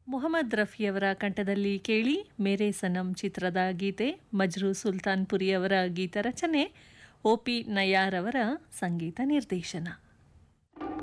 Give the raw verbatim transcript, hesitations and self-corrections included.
ಮೊಹಮ್ಮದ್ ರಫಿಯವರ ಕಂಠದಲ್ಲಿ ಕೇಳಿ ಮೇರೆ ಸನಂ ಚಿತ್ರದ ಗೀತೆ. ಮಜ್ರೂ ಸುಲ್ತಾನ್ಪುರಿಯವರ ಗೀತ ರಚನೆ, ಒ ಪಿ ನಯ್ಯಾರ್ ಅವರ ಸಂಗೀತ ನಿರ್ದೇಶನ.